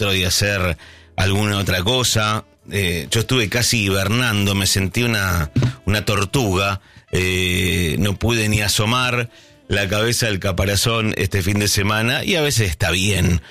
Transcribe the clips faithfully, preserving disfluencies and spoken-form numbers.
otro, de hacer alguna otra cosa. Eh, yo estuve casi hibernando, me sentí una, una tortuga, eh, no pude ni asomar la cabeza del caparazón este fin de semana, y a veces está bien.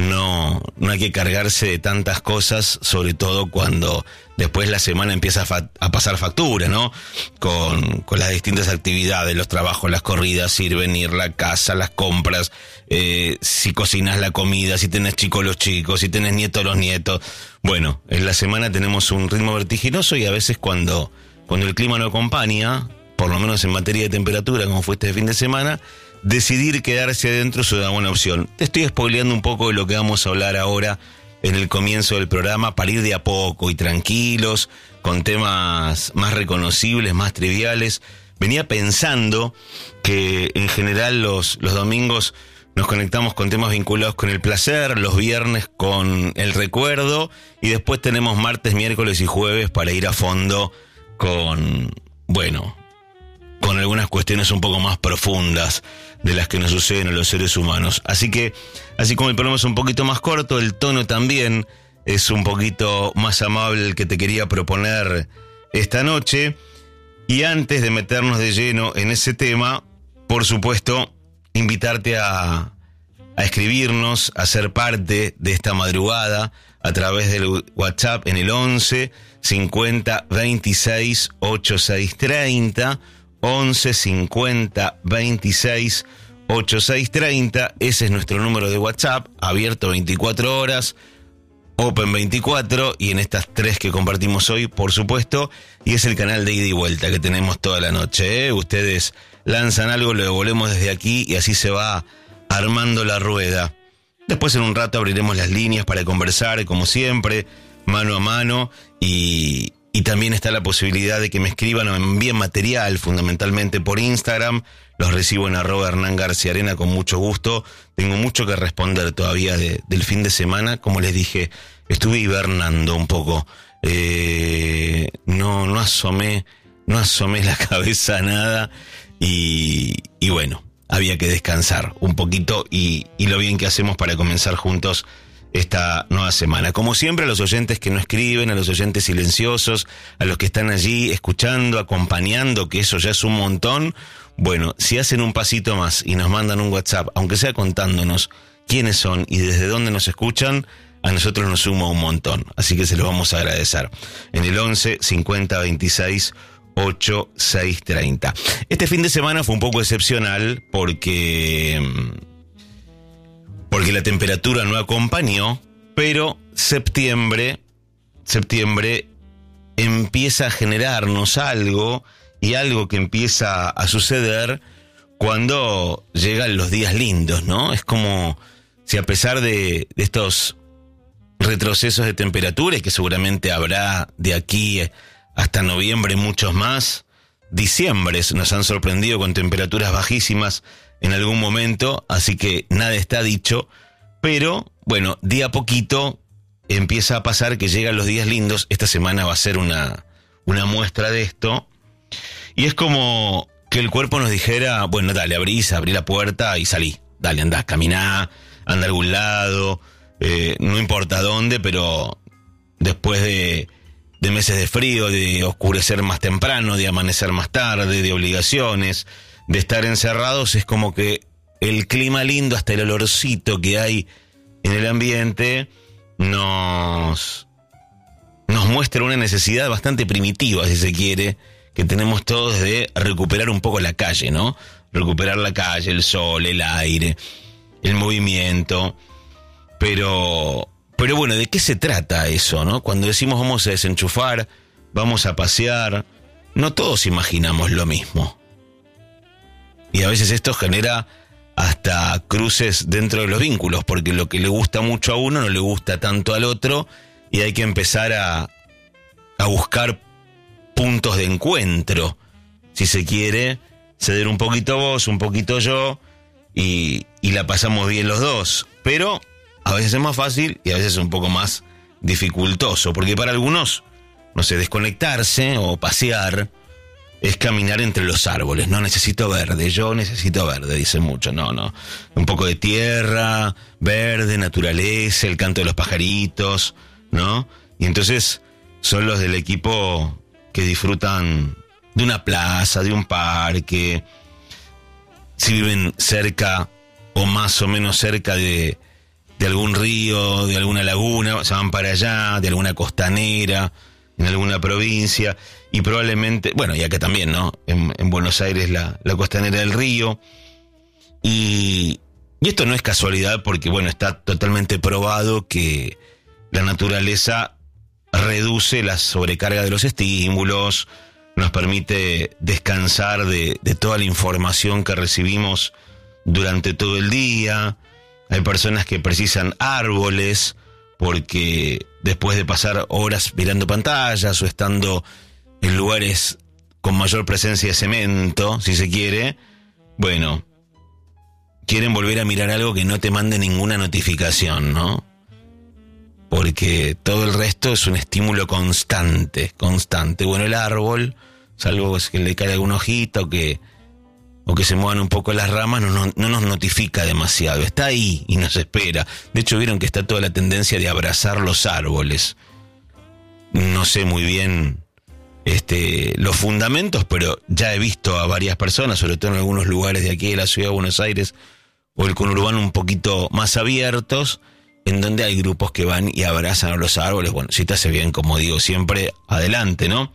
No, no hay que cargarse de tantas cosas, sobre todo cuando después la semana empieza a, fa- a pasar factura, ¿no? Con, con las distintas actividades, los trabajos, las corridas, ir, venir, la casa, las compras, eh, si cocinas la comida, si tenés chicos los chicos, si tenés nietos los nietos. Bueno, en la semana tenemos un ritmo vertiginoso, y a veces cuando, cuando el clima no acompaña, por lo menos en materia de temperatura, como fue este fin de semana, decidir quedarse adentro es una buena opción. Te estoy spoileando un poco de lo que vamos a hablar ahora en el comienzo del programa, para ir de a poco y tranquilos, con temas más reconocibles, más triviales. Venía pensando que en general los, los domingos nos conectamos con temas vinculados con el placer, los viernes con el recuerdo, y después tenemos martes, miércoles y jueves para ir a fondo con, bueno, con algunas cuestiones un poco más profundas de las que nos suceden a los seres humanos. Así que, así como el programa es un poquito más corto, el tono también es un poquito más amable el que te quería proponer esta noche. Y antes de meternos de lleno en ese tema, por supuesto, invitarte a, a escribirnos, a ser parte de esta madrugada a través del WhatsApp en el once cincuenta veintiséis ochenta y seis treinta, once cincuenta veintiséis ochenta y seis treinta, ese es nuestro número de WhatsApp, abierto veinticuatro horas, Open veinticuatro, y en estas tres que compartimos hoy, por supuesto, y es el canal de ida y vuelta que tenemos toda la noche, ¿eh? Ustedes lanzan algo, lo devolvemos desde aquí, y así se va armando la rueda. Después en un rato abriremos las líneas para conversar, como siempre, mano a mano, y... Y también está la posibilidad de que me escriban o me envíen material, fundamentalmente por Instagram. Los recibo en arroba Hernán García Arena con mucho gusto. Tengo mucho que responder todavía de, del fin de semana. Como les dije, estuve hibernando un poco. Eh, no, no asomé, no asomé la cabeza a nada. Y, y bueno, había que descansar un poquito, y, y lo bien que hacemos para comenzar juntos esta nueva semana. Como siempre, a los oyentes que no escriben, a los oyentes silenciosos, a los que están allí escuchando, acompañando, que eso ya es un montón. Bueno, si hacen un pasito más y nos mandan un WhatsApp, aunque sea contándonos quiénes son y desde dónde nos escuchan, a nosotros nos suma un montón. Así que se lo vamos a agradecer. En el once cincuenta veintiséis ochenta y seis treinta. Este fin de semana fue un poco excepcional porque... porque la temperatura no acompañó, pero septiembre, septiembre empieza a generarnos algo, y algo que empieza a suceder cuando llegan los días lindos, ¿no? Es como si, a pesar de, de estos retrocesos de temperatura, y que seguramente habrá de aquí hasta noviembre muchos más, diciembres nos han sorprendido con temperaturas bajísimas en algún momento, así que nada está dicho, pero bueno, día a poquito empieza a pasar que llegan los días lindos. Esta semana va a ser una, una muestra de esto, y es como que el cuerpo nos dijera, bueno, dale, abrís, abrí la puerta y salí, dale, andá, caminá, anda a algún lado, eh, no importa dónde, pero después de, de meses de frío, de oscurecer más temprano, de amanecer más tarde, de obligaciones, de estar encerrados, es como que el clima lindo, hasta el olorcito que hay en el ambiente, nos, nos muestra una necesidad bastante primitiva, si se quiere, que tenemos todos de recuperar un poco la calle, ¿no? Recuperar la calle, el sol, el aire, el movimiento. Pero, pero bueno, ¿de qué se trata eso, no? Cuando decimos vamos a desenchufar, vamos a pasear, no todos imaginamos lo mismo. Y a veces esto genera hasta cruces dentro de los vínculos, porque lo que le gusta mucho a uno no le gusta tanto al otro, y hay que empezar a, a buscar puntos de encuentro, si se quiere, ceder un poquito vos, un poquito yo, y, y la pasamos bien los dos. Pero a veces es más fácil y a veces es un poco más dificultoso, porque para algunos, no sé, desconectarse o pasear es caminar entre los árboles. No necesito verde, yo necesito verde, dicen mucho. No, no. Un poco de tierra, verde, naturaleza, el canto de los pajaritos, ¿no? Y entonces son los del equipo que disfrutan de una plaza, de un parque. Si viven cerca o más o menos cerca de, de algún río, de alguna laguna, se van para allá, de alguna costanera, en alguna provincia, y probablemente, bueno, y acá también, ¿no? En, en Buenos Aires la, la costanera del río. Y, y esto no es casualidad porque, bueno, está totalmente probado que la naturaleza reduce la sobrecarga de los estímulos, nos permite descansar de, de toda la información que recibimos durante todo el día. Hay personas que precisan árboles porque después de pasar horas mirando pantallas o estando en lugares con mayor presencia de cemento, si se quiere, bueno, quieren volver a mirar algo que no te mande ninguna notificación, ¿no? Porque todo el resto es un estímulo constante, constante. Bueno, el árbol, salvo que le caiga alguna hojita o que, o que se muevan un poco las ramas, no, no, no nos notifica demasiado. Está ahí y nos espera. De hecho, vieron que está toda la tendencia de abrazar los árboles. No sé muy bien este, los fundamentos, pero ya he visto a varias personas, sobre todo en algunos lugares de aquí de la ciudad de Buenos Aires, o el conurbano un poquito más abiertos, en donde hay grupos que van y abrazan a los árboles. Bueno, si te hace bien, como digo siempre, adelante, ¿no?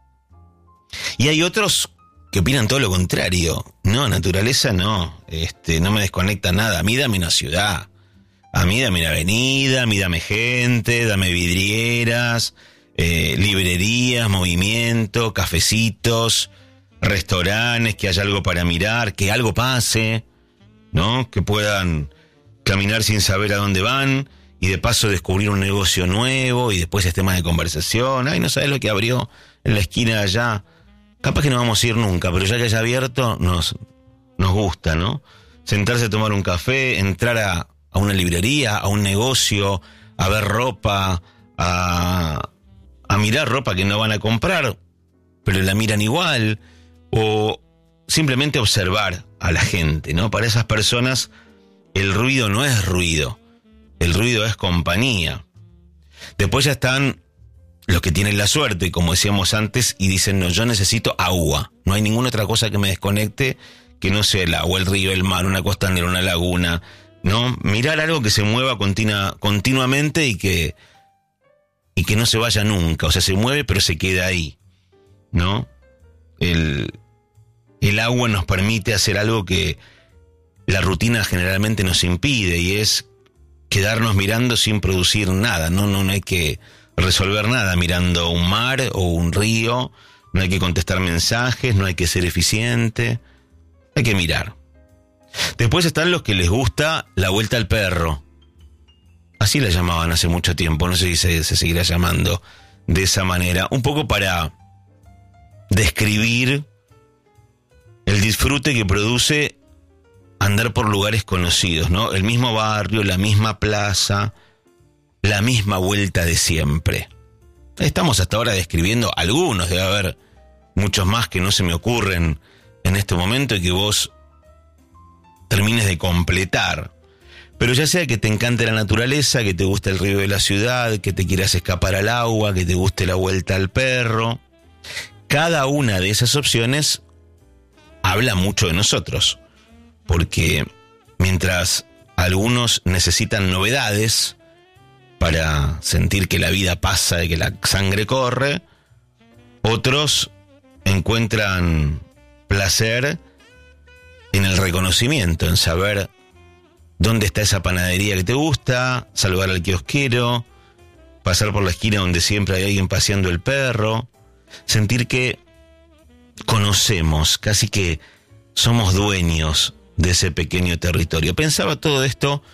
Y hay otros que opinan todo lo contrario. No, naturaleza no, este, no me desconecta nada. A mí dame una ciudad, a mí dame una avenida, a mí dame gente, dame vidrieras, eh, librerías, movimiento, cafecitos, restaurantes, que haya algo para mirar, que algo pase, ¿no? Que puedan caminar sin saber a dónde van y de paso descubrir un negocio nuevo y después es tema de conversación. Ay, no sabes lo que abrió en la esquina de allá. Capaz que no vamos a ir nunca, pero ya que haya abierto nos, nos gusta, ¿no? Sentarse a tomar un café, entrar a, a una librería, a un negocio, a ver ropa, a, a mirar ropa que no van a comprar, pero la miran igual, o simplemente observar a la gente, ¿no? Para esas personas el ruido no es ruido, el ruido es compañía. Después ya están los que tienen la suerte, como decíamos antes, y dicen, no, yo necesito agua. No hay ninguna otra cosa que me desconecte que no sea el agua, el río, el mar, una costanera, una laguna, ¿no? Mirar algo que se mueva continua, continuamente y que, y que no se vaya nunca. O sea, se mueve pero se queda ahí, ¿no? El, el agua nos permite hacer algo que la rutina generalmente nos impide, y es quedarnos mirando sin producir nada, ¿no? No, no hay que resolver nada mirando un mar o un río, no hay que contestar mensajes, no hay que ser eficiente, hay que mirar. Después están los que les gusta la vuelta al perro. Así la llamaban hace mucho tiempo, no sé si se, se seguirá llamando de esa manera, un poco para describir el disfrute que produce andar por lugares conocidos, ¿no? El mismo barrio, la misma plaza, la misma vuelta de siempre. Estamos hasta ahora describiendo algunos, debe haber muchos más que no se me ocurren en este momento y que vos termines de completar. Pero ya sea que te encante la naturaleza, que te guste el río de la ciudad, que te quieras escapar al agua, que te guste la vuelta al perro, cada una de esas opciones habla mucho de nosotros. Porque mientras algunos necesitan novedades para sentir que la vida pasa y que la sangre corre, otros encuentran placer en el reconocimiento, en saber dónde está esa panadería que te gusta, saludar al kiosquero, pasar por la esquina donde siempre hay alguien paseando el perro, sentir que conocemos, casi que somos dueños de ese pequeño territorio. Pensaba todo esto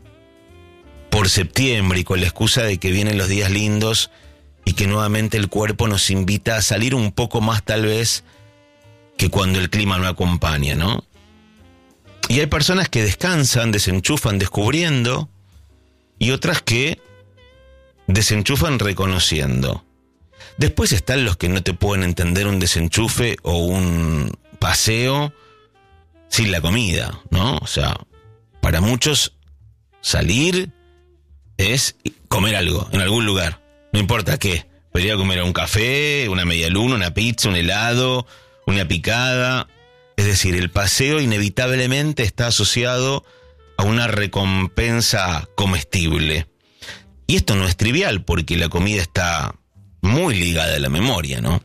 por septiembre y con la excusa de que vienen los días lindos y que nuevamente el cuerpo nos invita a salir un poco más tal vez que cuando el clima no acompaña, ¿no? Y hay personas que descansan, desenchufan descubriendo, y otras que desenchufan reconociendo. Después están los que no te pueden entender un desenchufe o un paseo sin la comida, ¿no? O sea, para muchos salir es comer algo en algún lugar, no importa qué. Podría comer un café, una media luna, una pizza, un helado, una picada. Es decir, el paseo inevitablemente está asociado a una recompensa comestible. Y esto no es trivial porque la comida está muy ligada a la memoria, ¿no?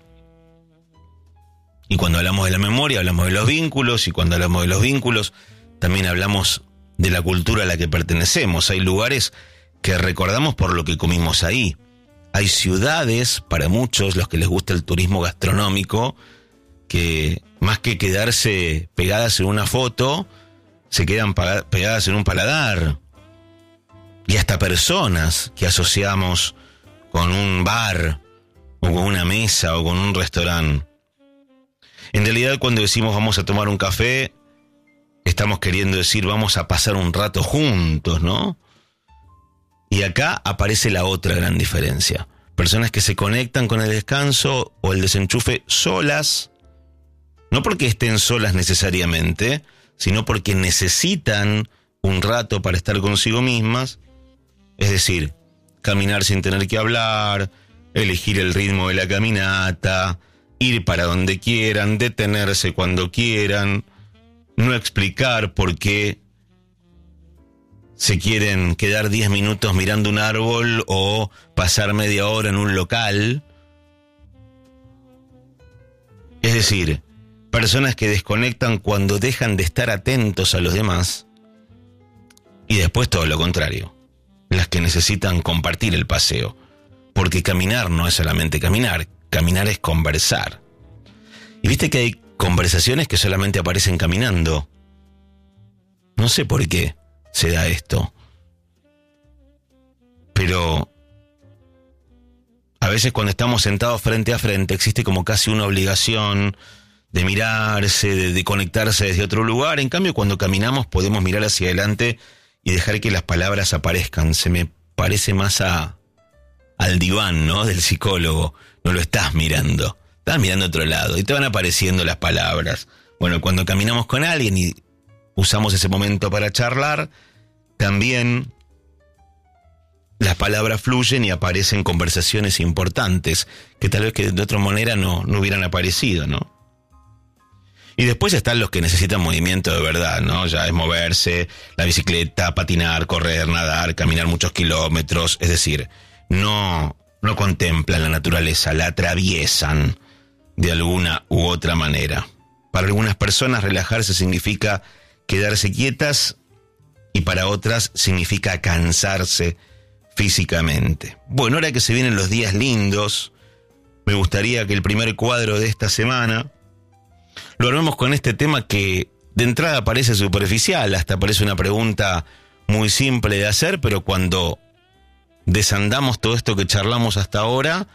Y cuando hablamos de la memoria, hablamos de los vínculos, y cuando hablamos de los vínculos, también hablamos de la cultura a la que pertenecemos. Hay lugares que recordamos por lo que comimos ahí. Hay ciudades, para muchos, los que les gusta el turismo gastronómico, que más que quedarse pegadas en una foto, se quedan pegadas en un paladar. Y hasta personas que asociamos con un bar, o con una mesa, o con un restaurante. En realidad, cuando decimos vamos a tomar un café, estamos queriendo decir vamos a pasar un rato juntos, ¿no? Y acá aparece la otra gran diferencia. Personas que se conectan con el descanso o el desenchufe solas, no porque estén solas necesariamente, sino porque necesitan un rato para estar consigo mismas. Es decir, caminar sin tener que hablar, elegir el ritmo de la caminata, ir para donde quieran, detenerse cuando quieran, no explicar por qué se quieren quedar diez minutos mirando un árbol o pasar media hora en un local. Es decir, personas que desconectan cuando dejan de estar atentos a los demás, y después todo lo contrario, las que necesitan compartir el paseo, porque caminar no es solamente caminar, caminar es conversar. Y viste que hay conversaciones que solamente aparecen caminando. No sé por qué se da esto, pero a veces cuando estamos sentados frente a frente existe como casi una obligación de mirarse, de, de conectarse desde otro lugar. En cambio, cuando caminamos podemos mirar hacia adelante y dejar que las palabras aparezcan. Se me parece más a al diván, ¿no? Del psicólogo. No lo estás mirando, estás mirando a otro lado y te van apareciendo las palabras. Bueno, cuando caminamos con alguien y usamos ese momento para charlar, también las palabras fluyen y aparecen conversaciones importantes que tal vez que de otra manera no, no hubieran aparecido, ¿no? Y después están los que necesitan movimiento de verdad, ¿no? Ya es moverse, la bicicleta, patinar, correr, nadar, caminar muchos kilómetros. Es decir, no, no contemplan la naturaleza, la atraviesan de alguna u otra manera. Para algunas personas relajarse significa quedarse quietas y para otras significa cansarse físicamente. Bueno, ahora que se vienen los días lindos, me gustaría que el primer cuadro de esta semana lo armemos con este tema que de entrada parece superficial, hasta parece una pregunta muy simple de hacer, pero cuando desandamos todo esto que charlamos hasta ahora,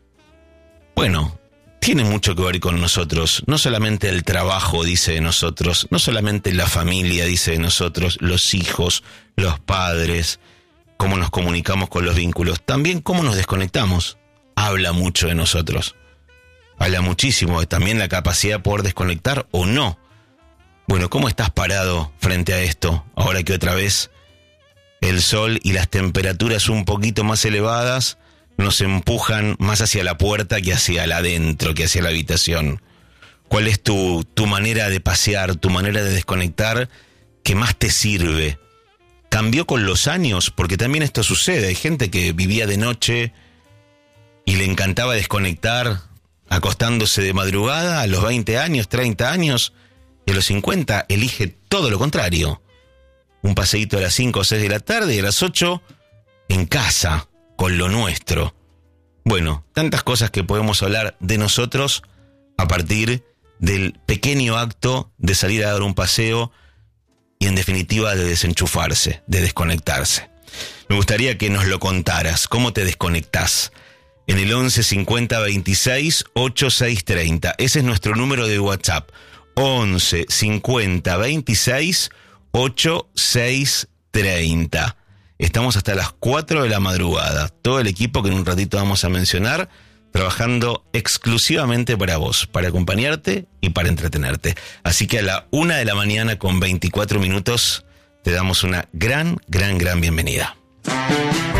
bueno, tiene mucho que ver con nosotros. No solamente el trabajo dice de nosotros, no solamente la familia dice de nosotros, los hijos, los padres, cómo nos comunicamos con los vínculos, también cómo nos desconectamos. Habla mucho de nosotros. Habla muchísimo de también la capacidad de poder desconectar o no. Bueno, ¿cómo estás parado frente a esto? Ahora que otra vez el sol y las temperaturas un poquito más elevadas nos empujan más hacia la puerta que hacia el adentro, que hacia la habitación. ¿Cuál es tu, tu manera de pasear, tu manera de desconectar que más te sirve? ¿Cambió con los años? Porque también esto sucede. Hay gente que vivía de noche y le encantaba desconectar acostándose de madrugada a los veinte años, treinta años, y a los cincuenta elige todo lo contrario. Un paseíto a las cinco o seis de la tarde y a las ocho en casa, con lo nuestro. Bueno, tantas cosas que podemos hablar de nosotros a partir del pequeño acto de salir a dar un paseo y en definitiva de desenchufarse, de desconectarse. Me gustaría que nos lo contaras, ¿cómo te desconectás? En el once cincuenta veintiséis ochenta y seis treinta. Ese es nuestro número de WhatsApp. once cincuenta veintiséis ochenta y seis treinta. Estamos hasta las cuatro de la madrugada. Todo el equipo que en un ratito vamos a mencionar trabajando exclusivamente para vos, para acompañarte y para entretenerte. Así que a la una de la mañana con veinticuatro minutos te damos una gran, gran, gran bienvenida.